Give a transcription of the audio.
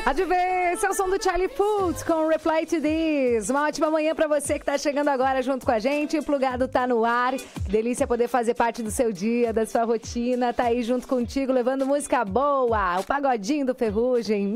Esse é o som do Charlie Puth com Reply to This. Uma ótima manhã pra você que tá chegando agora junto com a gente. O Plugado tá no ar. Que delícia poder fazer parte do seu dia, da sua rotina. Tá aí junto contigo, levando música boa. O Pagodinho do Ferrugem.